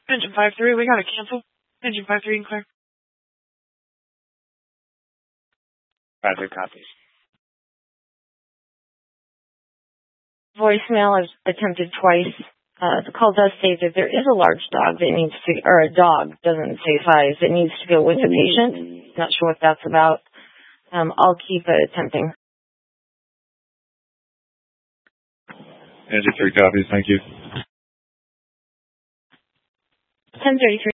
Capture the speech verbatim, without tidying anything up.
Engine five three, we gotta cancel. Engine five three and clear. five three copies. Voicemail is attempted twice. Uh, the call does say that there is a large dog that needs to, or a dog, doesn't say size, that needs to go with the patient. Not sure what that's about. Um, I'll keep uh, attempting. Engine three copies, thank you. ten thirty-three.